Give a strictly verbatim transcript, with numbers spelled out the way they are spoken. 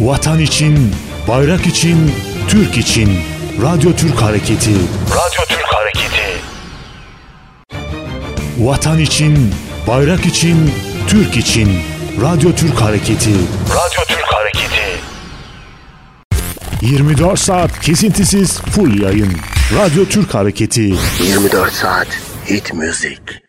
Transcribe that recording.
Vatan için, bayrak için, Türk için. Radyo Türk Hareketi. Radyo Türk Hareketi. Vatan için, bayrak için, Türk için. Radyo Türk Hareketi. Radyo Türk Hareketi. yirmi dört saat kesintisiz full yayın. Radyo Türk Hareketi. yirmi dört saat hit müzik.